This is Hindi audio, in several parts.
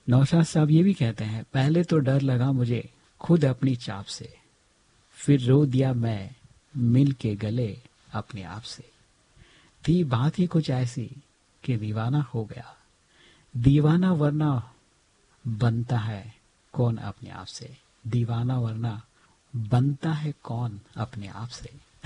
नौशाद साहब ये भी कहते हैं, पहले तो डर लगा मुझे खुद अपनी चाप से, फिर रो दिया मैं मिल के गले अपने आप से। थी बात ही कुछ ऐसी कि दीवाना हो गया, दीवाना वरना बनता है कौन अपने आप से, दीवाना वरना बनता है कौन अपने आप से।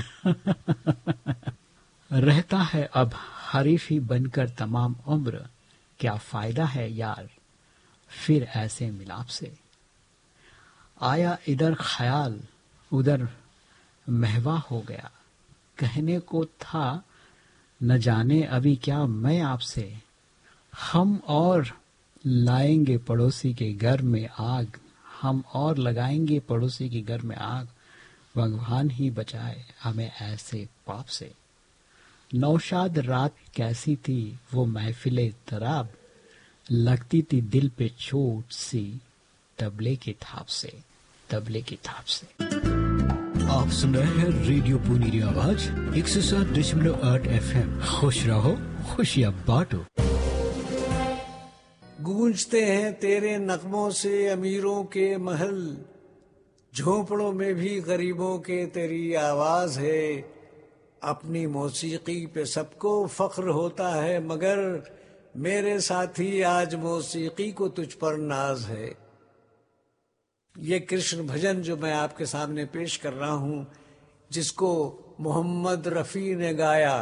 रहता है अब हरीफ ही बनकर तमाम उम्र, क्या फायदा है यार फिर ऐसे मिलाप से। आया इधर ख्याल उधर महवा हो गया, कहने को था न जाने अभी क्या मैं आपसे, हम और लाएंगे पड़ोसी के घर में आग, हम और लगाएंगे पड़ोसी के घर में आग, भगवान ही बचाए हमें ऐसे पाप से। नौशाद रात कैसी थी वो महफिले तराब, लगती थी दिल पे चोट सी तबले की थाप से, तबले की थाप से। आप सुन रहे हैं रेडियो पुनीरी आवाज 107.8 FM। खुश रहो खुशियां बांटो। गूंजते हैं तेरे नगमों से अमीरों के महल, झोंपड़ों में भी गरीबों के तेरी आवाज है। अपनी मौसीकी पे सबको फख्र होता है, मगर मेरे साथी आज मौसीकी को तुझ पर नाज है। ये कृष्ण भजन जो मैं आपके सामने पेश कर रहा हूं, जिसको मोहम्मद रफ़ी ने गाया,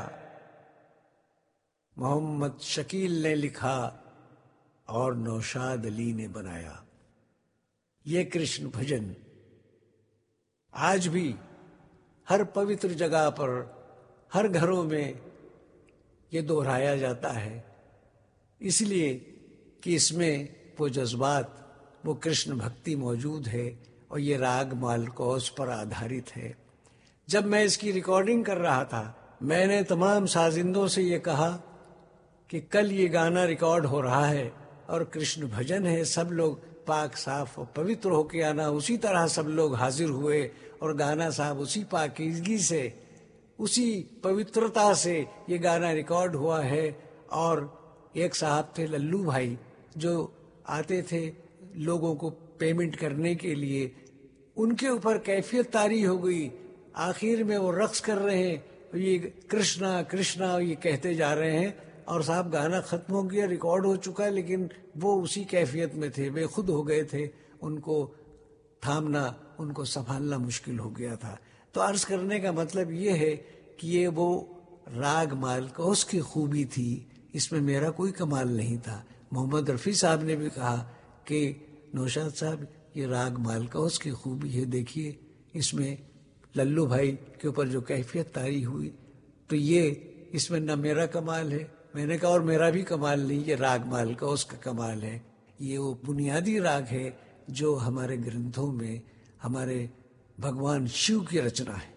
मोहम्मद शकील ने लिखा और नौशाद अली ने बनाया। ये कृष्ण भजन आज भी हर पवित्र जगह पर, हर घरों में ये दोहराया जाता है, इसलिए कि इसमें वो जज्बात, वो कृष्ण भक्ति मौजूद है और ये राग मालकोस पर आधारित है। जब मैं इसकी रिकॉर्डिंग कर रहा था, मैंने तमाम साजिंदों से ये कहा कि कल ये गाना रिकॉर्ड हो रहा है और कृष्ण भजन है, सब लोग पाक साफ और पवित्र होके आना। उसी तरह सब लोग हाजिर हुए और गाना साहब उसी पाकीज़गी से, उसी पवित्रता से ये गाना रिकॉर्ड हुआ है। और एक साहब थे लल्लू भाई, जो आते थे लोगों को पेमेंट करने के लिए, उनके ऊपर कैफियत तारी हो गई। आखिर में वो रक्स कर रहे हैं, ये कृष्णा कृष्णा ये कहते जा रहे हैं, और साहब गाना खत्म हो गया, रिकॉर्ड हो चुका है, लेकिन वो उसी कैफियत में थे, बेखुद हो गए थे। उनको थामना, उनको संभालना मुश्किल हो गया था। तो अर्ज करने का मतलब ये है कि ये वो राग मालकोस की खूबी थी, इसमें मेरा कोई कमाल नहीं था। मोहम्मद रफ़ी साहब ने भी कहा कि नौशाद साहब ये राग मालकोस की खूबी है, देखिए इसमें लल्लू भाई के ऊपर जो कैफियत तारी हुई, तो ये इसमें न मेरा कमाल है। मैंने कहा और मेरा भी कमाल नहीं, ये राग मालकोस का कमाल है। ये वो बुनियादी राग है जो हमारे ग्रंथों में हमारे भगवान शिव की रचना है।